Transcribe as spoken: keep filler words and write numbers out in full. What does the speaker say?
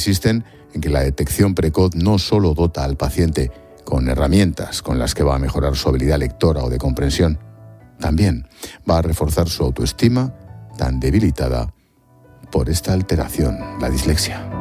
insisten en que la detección precoz no solo dota al paciente con herramientas con las que va a mejorar su habilidad lectora o de comprensión, también va a reforzar su autoestima tan debilitada por esta alteración, la dislexia.